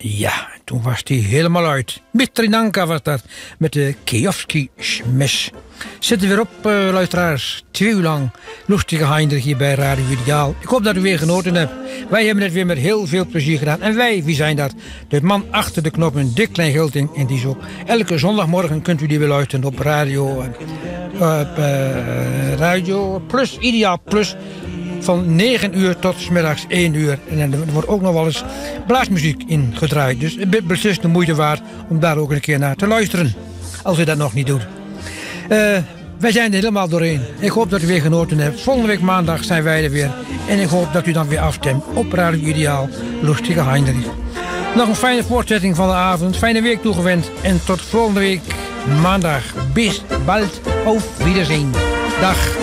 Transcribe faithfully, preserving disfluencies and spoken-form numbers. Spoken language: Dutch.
Ja, toen was hij helemaal uit. Mitrinanka was dat, met de Kijovski-smes. Zitten weer op, uh, luisteraars. Twee uur lang. Lustige Heinrich hier bij Radio Ideaal. Ik hoop dat u weer genoten hebt. Wij hebben het weer met heel veel plezier gedaan. En wij, wie zijn dat? De man achter de knop, een dik klein Gulting. En die zo. Elke zondagmorgen kunt u die weer luisteren op Radio, uh, op, uh, Radio Plus, Ideaal Plus. Van negen uur tot 's middags één uur. En er wordt ook nog wel eens blaasmuziek in gedraaid. Dus het beslist de moeite waard om daar ook een keer naar te luisteren. Als u dat nog niet doet. Uh, wij zijn er helemaal doorheen. Ik hoop dat u weer genoten hebt. Volgende week maandag zijn wij er weer. En ik hoop dat u dan weer afstemt op Radio Ideaal. Lustige Heinrich. Nog een fijne voortzetting van de avond. Fijne week toegewend. En tot volgende week maandag. Bis bald. Auf Wiedersehen. Dag.